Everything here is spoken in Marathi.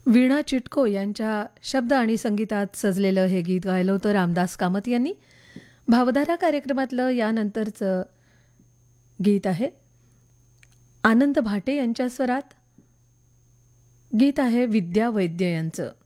वीणा चिटको यांच्या शब्द आणि संगीतात सजलेलं हे गीत गायलं होतं रामदास कामत यांनी. भावधारा कार्यक्रमातलं यानंतरचं गीत आहे आनंद भाटे यांच्या स्वरात. गीत आहे विद्या वैद्य यांचं.